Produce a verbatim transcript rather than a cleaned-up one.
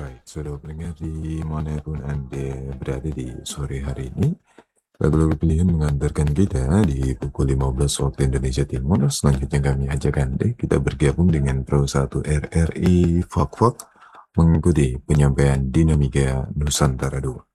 Baik, sudah pendengar dimanapun Anda berada di sore hari ini, lagu-lagu pilihan mengantarkan kita di pukul lima belas waktu Indonesia Timur. Selanjutnya kami ajak Anda kita bergabung dengan Pro satu R R I Fak Fak mengikuti penyampaian Dinamika Nusantara dua.